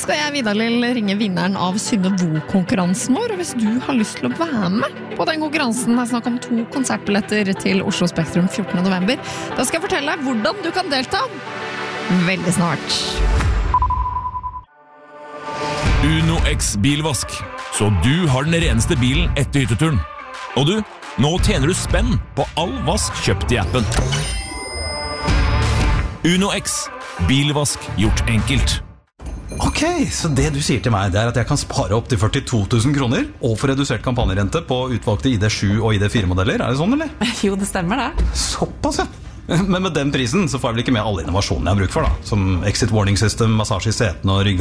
skal jeg, Vidar-Lill, ringe vinneren av Synne Vo-konkurransen vår, og hvis du har lyst til å være med på den konkurransen, det snakk om 2 konsertbilletter til Oslo Spektrum 14. november, da skal jeg fortelle deg hvordan du kan delta veldig snart. Uno X bilvask, så du har den reneste bilen etter hytteturen. Og du, nå tjener du spenn på all vask kjøpt i appen. Uno X, bilvask gjort enkelt. Ok, så det du sier til meg, det at jeg kan spare opp til 42 000 kroner og få redusert kampanjerente på utvalgte ID7 og ID4-modeller, det sånn, eller? Jo, det stemmer det. Såpass, ja. Men med den prisen så får jeg vel ikke med alle innovasjonene jeg har bruk for da, som exit warning system, massasje i setene og rygg